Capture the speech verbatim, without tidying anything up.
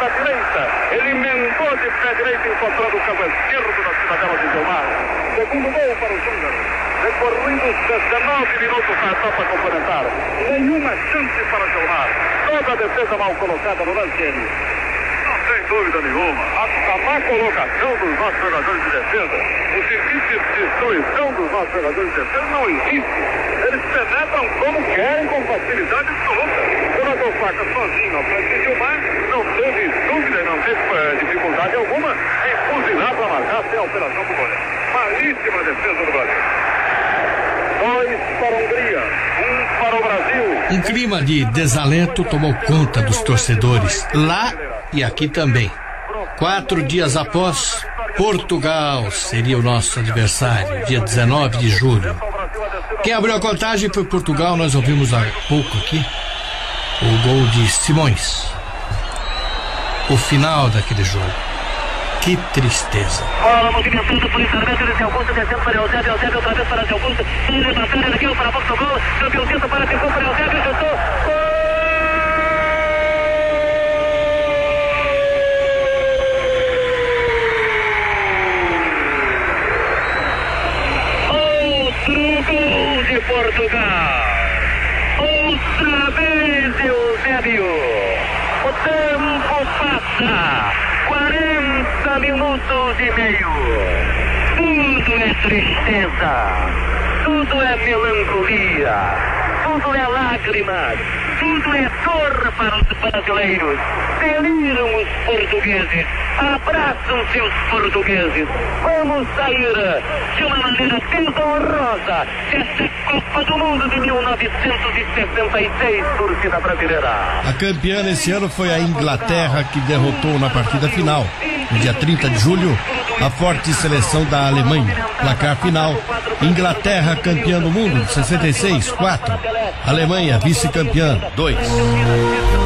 da direita. Ele emendou de pé direito, encontrando o cabo esquerdo da cidadela de Gilmar. Segundo gol para os húngaros. Recorridos dezenove minutos na etapa complementar. Nenhuma chance para Gilmar. Toda a defesa mal colocada no lance. Sem dúvida nenhuma, a, a má colocação dos nossos jogadores de defesa, os serviços de destruição dos nossos jogadores de defesa não existe. Eles penetram como querem, com facilidade absoluta. O jogador Faca sozinho ao frente de Gilmar não teve dúvida, não teve uh, dificuldade alguma em fuzilar para marcar sem alteração do goleiro. Malíssima defesa do Brasil. Dois para a Hungria, um para o Brasil. Um clima de desalento tomou conta dos torcedores, lá e aqui também. Quatro dias após, Portugal seria o nosso adversário, dia dezenove de julho. Quem abriu a contagem foi Portugal, nós ouvimos há pouco aqui o gol de Simões. O final daquele jogo. Que tristeza. Bola movimentando por Isarmete, desde Augusto, descendo para Eusébio, Eusébio outra vez para Augusto, ele levantar, ele aqui para a boca do gol, campeão tenta para ficou para Eusébio, chutou, outro gol de Portugal, outra vez Eusébio, o tempo passa, quarenta minutos e meio. Tudo é tristeza, tudo é melancolia, tudo é lágrimas, tudo é dor para os brasileiros. Deliram os portugueses, abraçam seus portugueses. Vamos sair de uma maneira tenebrosa desta Copa do Mundo de mil novecentos e sessenta e seis, torcida brasileira. A campeã esse ano foi a Inglaterra, que derrotou na partida final, no dia trinta de julho, a forte seleção da Alemanha. Placar final: Inglaterra campeã do mundo de sessenta e seis, quatro. Alemanha vice-campeã, dois.